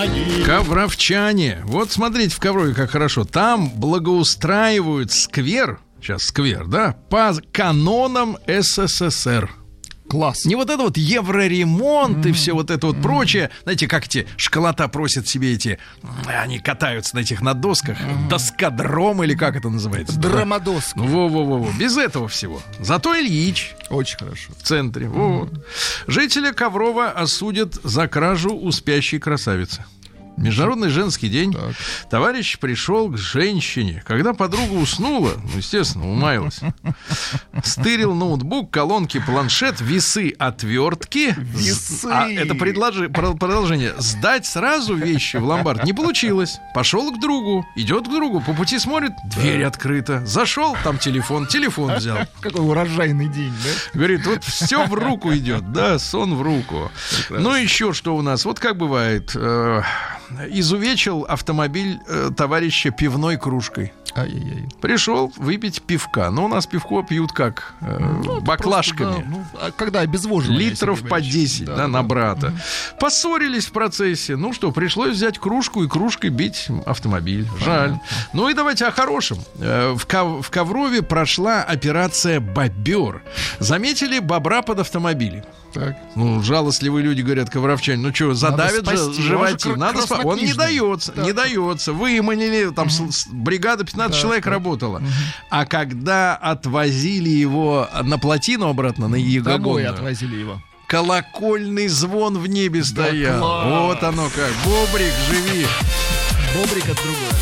Ковровчане. Вот смотрите в Коврове, как хорошо. Там благоустраивают сквер. Сейчас сквер, да? По канонам СССР. Класс. Не вот это вот евроремонт и все вот это вот прочее. Знаете, как эти школота просят себе эти... Они катаются на этих на досках. Доскодром или как это называется? Драмодоска. Во-во-во. Без этого всего. Зато Ильич. Очень хорошо. В центре. Вот. Жителя Коврова осудят за кражу у спящей красавицы. Международный женский день. Так. Товарищ пришел к женщине. Когда подруга уснула, ну, естественно, умаялась. Стырил ноутбук, колонки, планшет, весы, отвертки. Весы. Это продолжение. Сдать сразу вещи в ломбард не получилось. Пошел к другу. Идет к другу. По пути смотрит, дверь открыта. Зашел, там телефон взял. Какой урожайный день, да? Говорит, вот все в руку идет. Да, сон в руку. Прекрасно. Ну, еще что у нас? Вот как бывает... изувечил автомобиль товарища пивной кружкой. Ай-яй-яй. Пришел выпить пивка. Но у нас пивко пьют как? Баклажками. Просто, да, а когда обезвоживание. Литров по 10 на брата. Поссорились в процессе. Ну что, пришлось взять кружку и кружкой бить автомобиль. Жаль. Ну и давайте о хорошем. В Коврове прошла операция «Бобер». Заметили бобра под автомобилем. Так. Ну, жалостливые люди говорят, ковровчане, ну что, задавят же животин. Надо спасти. Он не дается, не дается. Выманили, там бригада 15 человек работала. А когда отвозили его на плотину обратно, на Ягогонную, домой отвозили его. Колокольный звон в небе стоял. Класс. Вот оно как. Бобрик, живи. Бобрик от другого.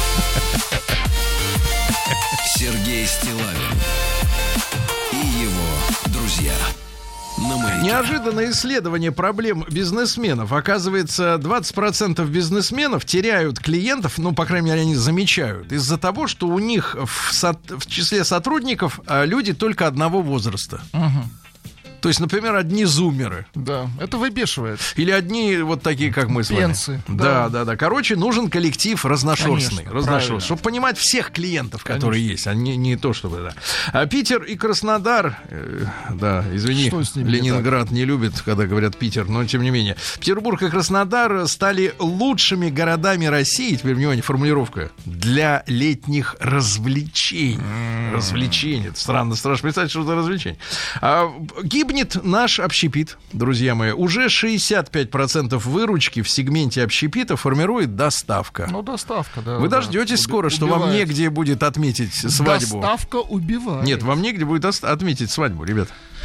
Сергей Стиллавин и его друзья. Неожиданное исследование проблем бизнесменов. Оказывается, 20% бизнесменов теряют клиентов, ну, по крайней мере, они замечают, из-за того, что у них в числе сотрудников люди только одного возраста. То есть, например, одни зумеры. Да, это выбешивает. Или одни вот такие, как мы с вами. Пенсы. Да. Короче, нужен коллектив разношерстный. Чтобы понимать всех клиентов, которые есть, а не то, чтобы... Да. Питер и Краснодар... да, извини, Ленинград не любит, когда говорят Питер, но тем не менее. Петербург и Краснодар стали лучшими городами России, теперь, внимание, формулировка, для летних развлечений. Развлечения. Это странно представить, что это развлечение. Гибнет наш общепит, друзья мои. Уже 65% выручки в сегменте общепита формирует доставка. Ну, доставка, да. Вы дождетесь скоро, что вам негде будет отметить свадьбу. Доставка убивает. Нет, вам негде будет отметить свадьбу, ребят.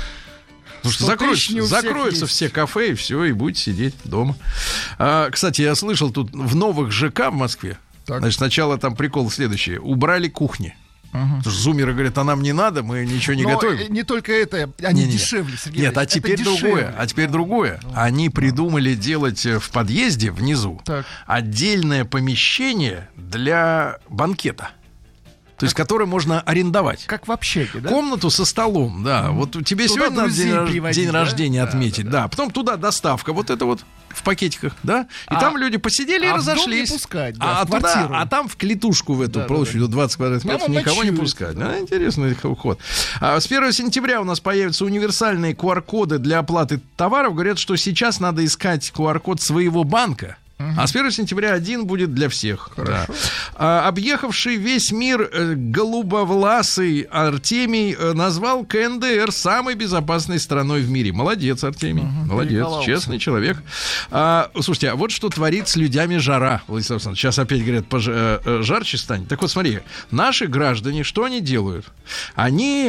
Потому что закроются все кафе, и все, и будете сидеть дома. Кстати, я слышал, тут в новых ЖК в Москве, значит, сначала там прикол следующий. Убрали кухни. Потому что зумеры говорят, а нам не надо, мы ничего не готовим. Не только это, они дешевле, Сергей. Нет, а теперь другое. Они придумали делать в подъезде внизу отдельное помещение для банкета. То есть, которое можно арендовать. Как в общаге, да? Комнату со столом, да. Вот тебе туда сегодня надо день рождения отметить. Да. Потом туда доставка, вот это вот в пакетиках, да. И там люди посидели и разошлись. В дом не пускать, а там в клетушку в эту площадь 20 квадратных метров никого не пускать. Да, интересный уход. С 1 сентября у нас появятся универсальные QR-коды для оплаты товаров. Говорят, что сейчас надо искать QR-код своего банка. А с 1 сентября один будет для всех. Да. Объехавший весь мир голубовласый Артемий назвал КНДР самой безопасной страной в мире. Молодец, Артемий. Молодец, честный человек. Слушайте, а вот что творит с людьми жара, Владислав Александрович. Сейчас опять говорят, жарче станет. Так вот, смотри, наши граждане, что они делают? Они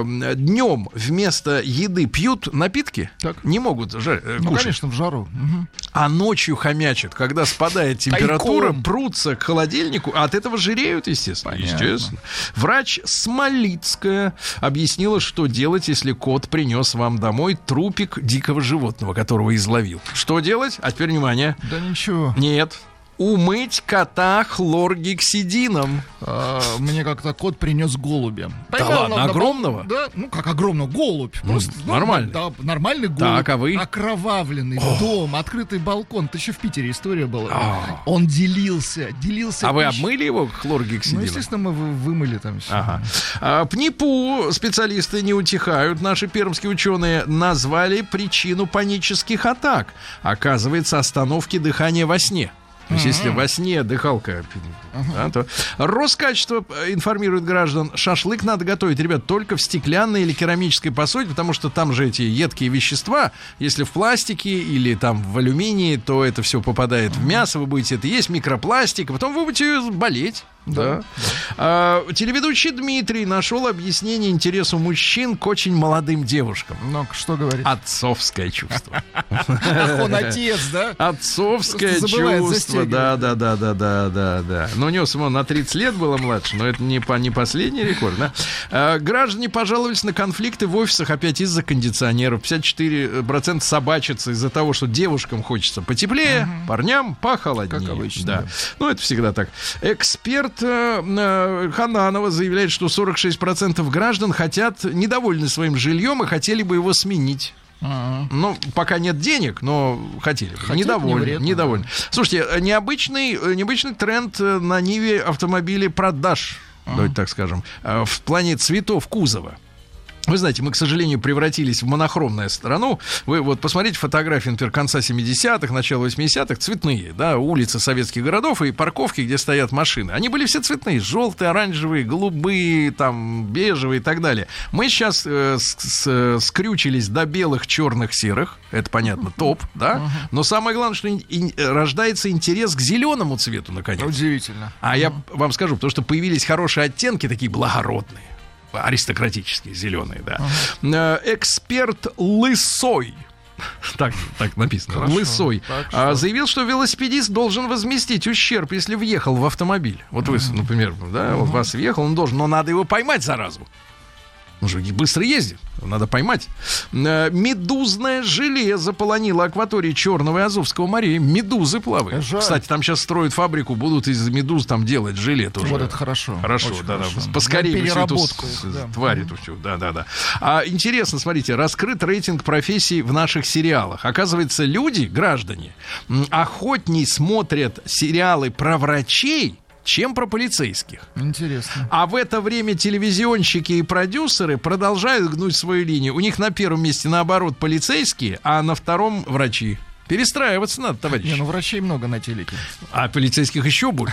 днем вместо еды пьют напитки, не могут кушать. Ну, конечно, в жару. А ночью хомячат. Когда спадает температура, прутся к холодильнику, а от этого жиреют, естественно. Естественно. Врач Смолицкая объяснила, что делать, если кот принес вам домой трупик дикого животного, которого изловил. Что делать? А теперь внимание. Да ничего. Нет. Умыть кота хлоргексидином. Мне как-то кот принес голубя. Да ладно, огромного? Да, ну как огромного, голубь. Просто, нормальный. Да, нормальный голубь. Так, а вы? Окровавленный, дом, открытый балкон. Это еще в Питере история была. Он делился. А вы обмыли его хлоргексидином? Ну, естественно, мы вымыли там все. Ага. ПНИПУ специалисты не утихают. Наши пермские ученые назвали причину панических атак. Оказывается, остановки дыхания во сне. То есть, если во сне дыхалка, да, то Роскачество информирует граждан, шашлык надо готовить, ребят, только в стеклянной или керамической посуде, потому что там же эти едкие вещества, если в пластике или там в алюминии, то это все попадает в мясо, вы будете это есть, микропластик, а потом вы будете болеть. Да. Телеведущий Дмитрий нашел объяснение интересу мужчин к очень молодым девушкам. Ну, что говорит? Отцовское чувство. Он отец, да? Отцовское чувство, да. Но у него самого на 30 лет было младше, но это не последний рекорд, да? Граждане пожаловались на конфликты в офисах опять из-за кондиционеров. 54% собачатся из-за того, что девушкам хочется потеплее, парням похолоднее. Как обычно, да. Ну, это всегда так. Эксперт Хананова заявляет, что 46% граждан недовольны своим жильем и хотели бы его сменить. Ну, пока нет денег, но хотели бы. Недовольны. Слушайте, необычный тренд на Ниве автомобилей продаж, давайте так скажем, в плане цветов кузова. Вы знаете, мы, к сожалению, превратились в монохромную страну. Вы вот посмотрите фотографии, например, конца 70-х, начала 80-х, цветные, да, улицы советских городов и парковки, где стоят машины. Они были все цветные, желтые, оранжевые, голубые, там, бежевые и так далее. Мы сейчас скрючились до белых, черных, серых. Это, понятно, топ, да? Но самое главное, что рождается интерес к зеленому цвету, наконец. Удивительно. А я вам скажу, потому что появились хорошие оттенки, такие благородные. Аристократические, зеленые, да. Эксперт Лысой, так написано, хорошо, Лысой, заявил, что велосипедист должен возместить ущерб, если въехал в автомобиль. Вот вы, например, да, вот вас въехал, он должен, но надо его поймать заразу. Он же быстро ездит, надо поймать. Медузное желе заполонило акватории Черного и Азовского морей. Медузы плавают. Жаль. Кстати, там сейчас строят фабрику, будут из медуз там делать желе тоже. Вот это хорошо. Хорошо, да. Поскорее всю эту тварь эту всю. Да. Интересно, смотрите, раскрыт рейтинг профессий в наших сериалах. Оказывается, люди, граждане, охотней смотрят сериалы про врачей, чем про полицейских. Интересно. А в это время телевизионщики и продюсеры продолжают гнуть свою линию. У них на первом месте, наоборот, полицейские, а на втором врачи. Перестраиваться надо, товарищи. Врачей много на телеке. А полицейских еще больше.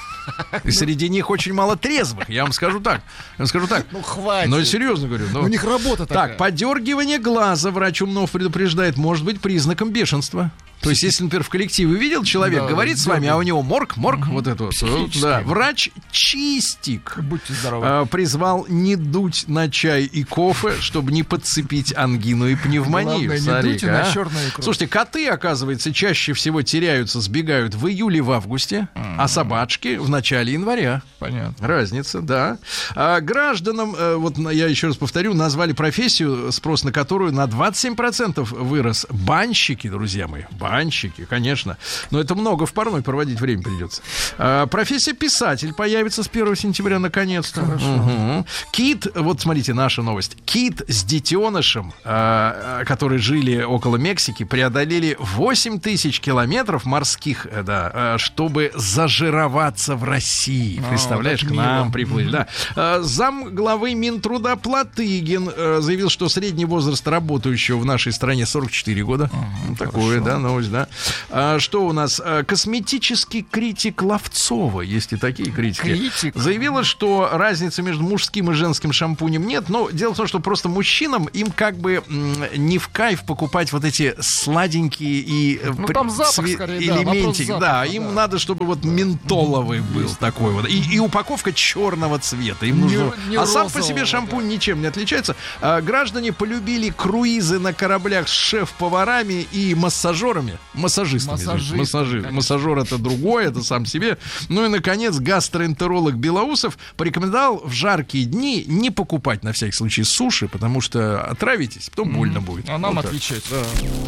И среди них очень мало трезвых, я вам скажу так. Ну, хватит. Но серьезно говорю. У них работа такая. Так, подергивание глаза, врач Умнов предупреждает, может быть признаком бешенства. То есть, если, например, в коллективе видел человек, говорит с вами, а у него морг, вот это вот. Да. Врач Чистик призвал не дуть на чай и кофе, чтобы не подцепить ангину и пневмонию. Главное, не дуйте на черную икру. Слушайте, коты, оказывается, чаще всего теряются, сбегают в июле, в августе, а собачки в начале января. Понятно. Разница, да. Гражданам, вот я еще раз повторю, назвали профессию, спрос на которую на 27% вырос. Банщики, друзья мои. Банщики, конечно. Но это много в парной проводить время придется. Профессия писатель появится с 1 сентября наконец-то. Угу. Кит, вот смотрите, наша новость. Кит с детенышем, которые жили около Мексики, преодолели 8 тысяч километров морских, чтобы зажироваться в России. Представляешь, к нам приплыли. Да. Зам главы Минтруда Платыгин заявил, что средний возраст работающего в нашей стране 44 года. Такое, да, новость, да. Что у нас? Косметический критик Ловцова, есть и такие критики, заявила, что разницы между мужским и женским шампунем нет. Но дело в том, что просто мужчинам им как бы не в кайф покупать вот эти сладенькие и там запах, скорее, элементики. Да, да, им надо, чтобы вот ментоловый был такой вот. И упаковка черного цвета. Им нужно. А сам по себе шампунь ничем не отличается. Граждане полюбили круизы на кораблях с шеф-поварами и массажерами. Массажистами. Массажер — это другое, это сам себе. Ну и, наконец, гастроэнтеролог Белоусов порекомендовал в жаркие дни не покупать на всякий случай суши, потому что отравитесь, потом больно будет. А нам отвечать. Да.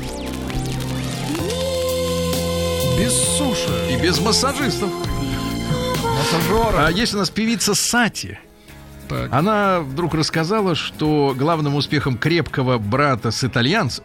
Без суши. И без массажистов. Массажера. А есть у нас певица Сати. Так. Она вдруг рассказала, что главным успехом крепкого брака с итальянцем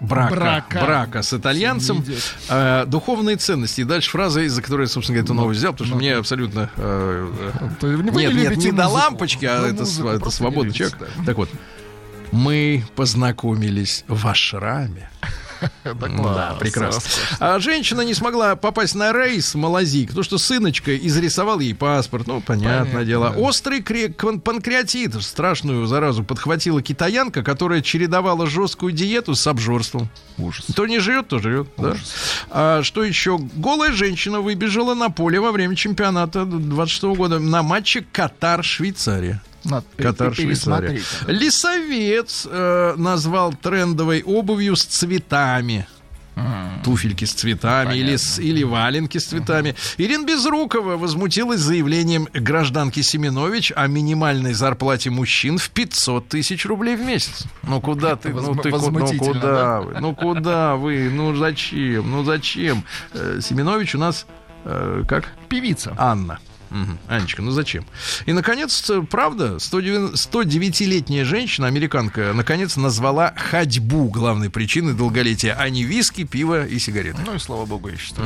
духовные ценности. И дальше фраза, из-за которой я, собственно говоря, эту новость взял, потому что мне абсолютно... Нет, не до лампочки, а это свободный человек. Так вот, мы познакомились в ашраме. Да, прекрасно. А женщина не смогла попасть на рейс Малайзии, потому что сыночка изрисовал ей паспорт. Ну, понятное дело. Да. Острый панкреатит, страшную заразу, подхватила китаянка, которая чередовала жесткую диету с обжорством. Ужас. То не жрет, то жрет. Да? А что еще? Голая женщина выбежала на поле во время чемпионата 26 года на матче Катар-Швейцария. Катар-Швейцария. Лисовец назвал трендовой обувью с цветами. Туфельки с цветами или валенки с цветами. Ирина Безрукова возмутилась заявлением гражданки Семенович о минимальной зарплате мужчин в 500 тысяч рублей в месяц. Ну куда ты? Ну куда вы? Ну куда вы? Ну зачем? Семенович у нас как? Певица. Анна. Анечка, ну зачем? И, наконец, правда, 109-летняя женщина, американка, наконец назвала ходьбу главной причиной долголетия, а не виски, пиво и сигареты. Ну и слава богу, я считаю.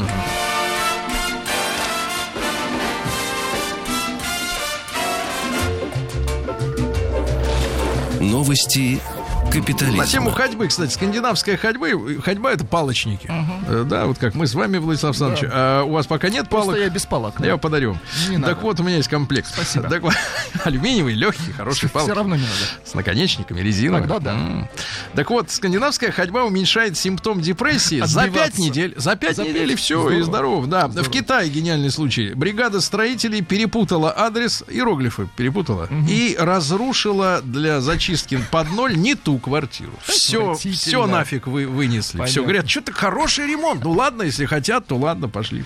Новости капитализма. На тему ходьбы, кстати, скандинавская ходьба — это палочники. Да, вот как мы с вами, Владислав Александрович. А у вас пока нет палок? Просто я без палок. Я подарю. Так вот, у меня есть комплект. Спасибо. Так вот, алюминиевый, легкий, хороший палки. Все равно не надо. С наконечниками, резиновыми. Тогда да. Так вот, скандинавская ходьба уменьшает симптом депрессии за 5 недель. За 5 недель и все, и здоров. Да. В Китае гениальный случай. Бригада строителей перепутала адрес, иероглифы перепутала, и разрушила для зачистки под ноль не ту квартиру. Все нафиг вынесли. Все, говорят, что-то хороший ремонт. Ну ладно, если хотят, то ладно, пошли.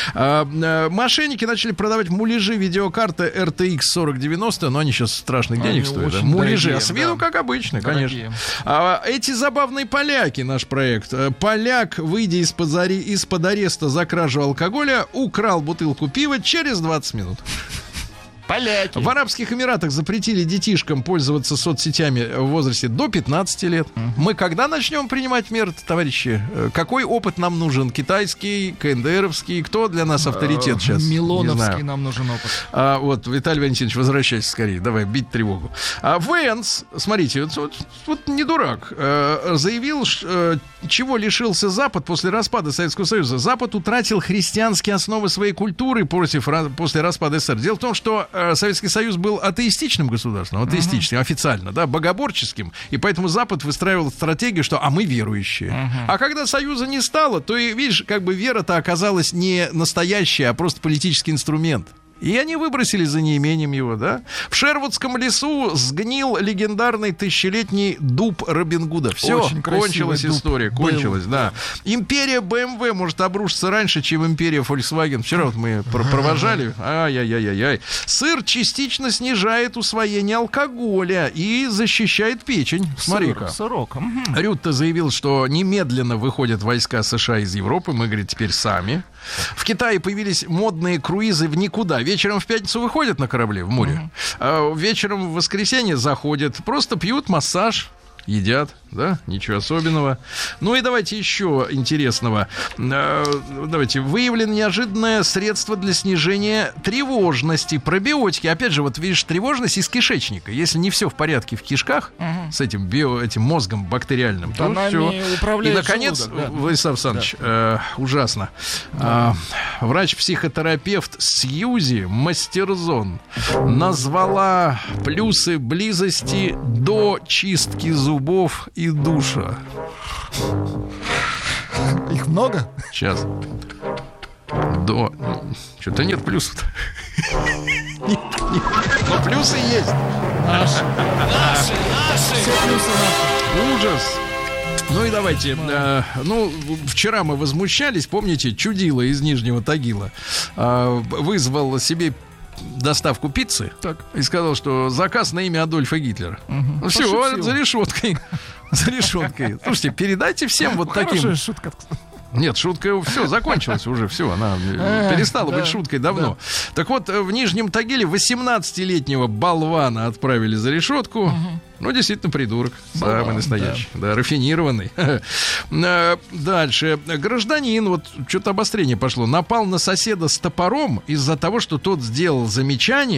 Мошенники начали продавать муляжи видеокарты RTX 4090, но они сейчас страшных денег стоят. Муляжи, а с виду как обычно, конечно. Эти забавные поляки, наш проект. Поляк, выйдя из-под ареста за кражу алкоголя, украл бутылку пива через 20 минут. Поляки. В Арабских Эмиратах запретили детишкам пользоваться соцсетями в возрасте до 15 лет. Мы когда начнем принимать меры, товарищи? Какой опыт нам нужен? Китайский, КНДРовский? Кто для нас авторитет сейчас? Милоновский нам нужен опыт. Вот, Виталий Валентинович, возвращайся скорее. Давай, бить тревогу. Венс, смотрите, вот не дурак, заявил, чего лишился Запад после распада Советского Союза. Запад утратил христианские основы своей культуры после распада СССР. Дело в том, что Советский Союз был атеистичным государством, официально, да, богоборческим, и поэтому Запад выстраивал стратегию, что мы верующие. А когда Союза не стало, то, видишь, как бы вера-то оказалась не настоящая, а просто политический инструмент. И они выбросили за неимением его, да? В Шервудском лесу сгнил легендарный тысячелетний дуб Робин Гуда. Все, кончилась история, кончилась, да. Империя BMW может обрушиться раньше, чем империя Volkswagen. Вчера вот мы провожали. Ай-яй-яй-яй. Сыр частично снижает усвоение алкоголя и защищает печень. Смотри-ка. Сырок. Рютте заявил, что немедленно выходят войска США из Европы. Мы, говорит, теперь сами. В Китае появились модные круизы в никуда. Вечером в пятницу выходят на корабле в море, а вечером в воскресенье заходят, просто пьют, массаж, едят, да, ничего особенного. Ну и давайте еще интересного. Давайте. Выявлено неожиданное средство для снижения тревожности. Пробиотики. Опять же, вот видишь, тревожность из кишечника. Если не все в порядке в кишках с этим этим мозгом бактериальным, то все. И, наконец, Владислав Александрович, ужасно. Врач-психотерапевт Сьюзи Мастерзон назвала плюсы близости до чистки зубов и душа. Их много? Сейчас. Что-то нет плюсов-то. Но плюсы есть. Наши. Ужас. Ну и давайте. Вчера мы возмущались, помните, чудило из Нижнего Тагила вызвал себе доставку пиццы и сказал, что заказ на имя Адольфа Гитлера. Все, за решеткой. За решеткой. Слушайте, передайте всем вот таким. Шутка. Нет, шутка все, закончилась уже, все, она перестала быть шуткой давно. Так вот, в Нижнем Тагиле 18-летнего болвана отправили за решетку. Ну, действительно, придурок. Самый настоящий. Да, рафинированный. Дальше. Гражданин, вот что-то обострение пошло, напал на соседа с топором из-за того, что тот сделал замечание,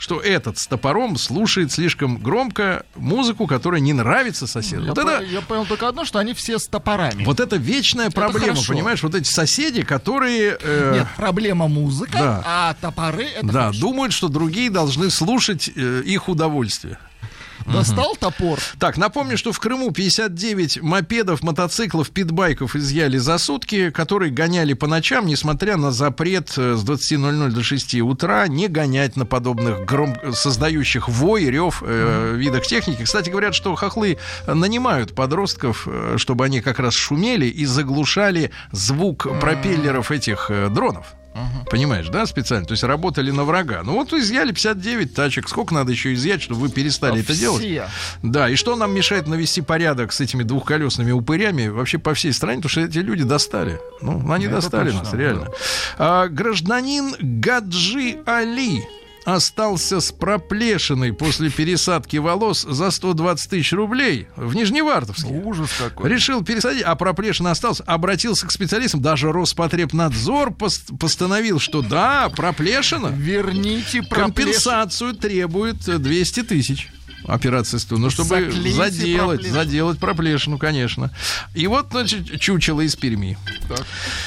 что этот с топором слушает слишком громко музыку, которая не нравится соседу. Я понял только одно, что они все с топорами. Вот это вечная проблема, хорошо. понимаешь? Вот эти соседи, которые... Нет, проблема музыка, да. а топоры — это Да, хорошо. думают, что другие должны слушать их удовольствие. Достал топор. Так, напомню, что в Крыму 59 мопедов, мотоциклов, питбайков изъяли за сутки, которые гоняли по ночам, несмотря на запрет с 20:00 до 6 утра не гонять на подобных создающих вой, рев видах техники. Кстати, говорят, что хохлы нанимают подростков, чтобы они как раз шумели и заглушали звук пропеллеров этих дронов. Понимаешь, да, специально? То есть работали на врага. Ну вот изъяли 59 тачек. Сколько надо еще изъять, чтобы вы перестали это делать? Да, и что нам мешает навести порядок с этими двухколесными упырями вообще по всей стране? Потому что эти люди достали. Ну, они достали нас, реально. Гражданин Гаджи Али остался с проплешиной после пересадки волос за 120 тысяч рублей в Нижневартовске. Ужас какой. Решил пересадить, а проплешина осталась. Обратился к специалистам. Даже Роспотребнадзор постановил, что да, проплешина. Верните проплешину. Компенсацию требует 200 тысяч. Операция стоит. Ну, чтобы заделать проплешину, конечно. И вот, значит, чучело из Перми. Так.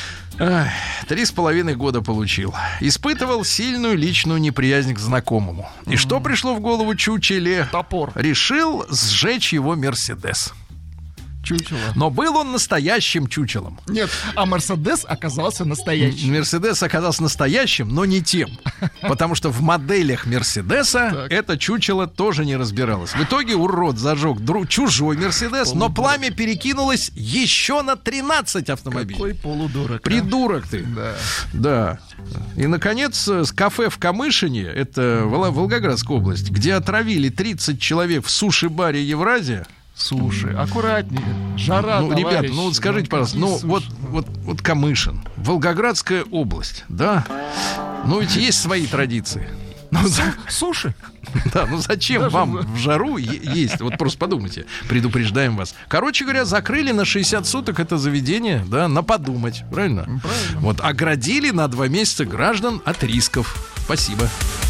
3,5 года получил. Испытывал сильную личную неприязнь к знакомому. И что пришло в голову чучеле? Топор. Решил сжечь его Мерседес. Чучело. Но был он настоящим чучелом. Нет, а Мерседес оказался настоящим. Мерседес оказался настоящим, но не тем. Потому что в моделях Мерседеса это чучело тоже не разбиралось. В итоге урод зажег чужой Мерседес, но пламя перекинулось еще на 13 автомобилей. Какой полудурок. Придурок ты. Да. И, наконец, кафе в Камышине, это Волгоградская область, где отравили 30 человек в суши-баре «Евразия». Суши, аккуратнее. Жара, ну, ребята, ну вот скажите, пожалуйста, ну вот Камышин, Волгоградская область, да? Ну ведь есть свои традиции. Суши? Да, ну зачем даже вам в жару есть? Вот просто подумайте, предупреждаем вас. Короче говоря, закрыли на 60 суток это заведение, да, на подумать, правильно? Правильно. Вот, оградили на 2 месяца граждан от рисков. Спасибо.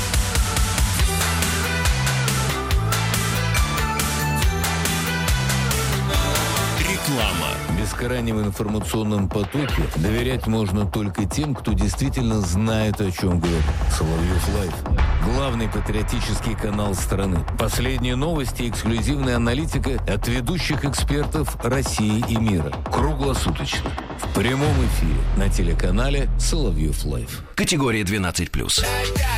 В бескрайнем информационном потоке доверять можно только тем, кто действительно знает, о чем говорит. Соловьев Лайв. Главный патриотический канал страны. Последние новости, эксклюзивная аналитика от ведущих экспертов России и мира. Круглосуточно. В прямом эфире на телеканале Соловьев Лайв. Категория 12+.